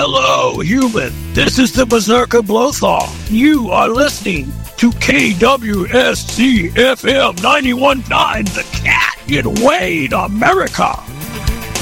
Hello, human. This is the Berserker Blothar. You are listening to KWSC FM 91.9, The Cat in Wayne, America.